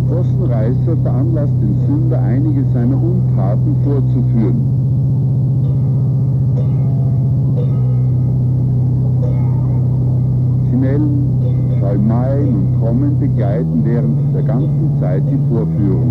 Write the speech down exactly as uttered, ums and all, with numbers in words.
Possenreißer veranlasst den Sünder, einige seiner Untaten vorzuführen. Chimälen, Schalmeien und Trommeln begleiten während der ganzen Zeit die Vorführung.